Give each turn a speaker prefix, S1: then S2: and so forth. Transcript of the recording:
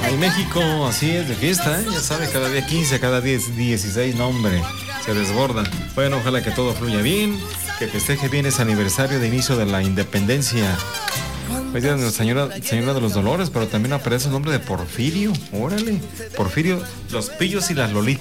S1: Ay, México, así es de fiesta, ¿eh? Ya sabe, cada día 15, cada día 16, no, hombre, se desbordan. Bueno, ojalá que todo fluya bien, que festeje bien ese aniversario de inicio de la independencia. Hoy día de Nuestra Señora de los Dolores, pero también aparece el nombre de Porfirio. Órale, Porfirio, los pillos y las lolitas.